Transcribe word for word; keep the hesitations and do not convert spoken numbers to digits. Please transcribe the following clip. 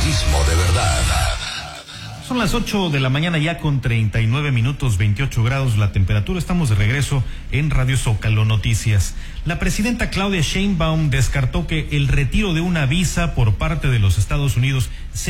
Periodismo de verdad. Son las ocho de la mañana ya con treinta y nueve minutos, veintiocho grados la temperatura. Estamos de regreso en Radio Zócalo Noticias. La presidenta Claudia Sheinbaum descartó que el retiro de una visa por parte de los Estados Unidos sea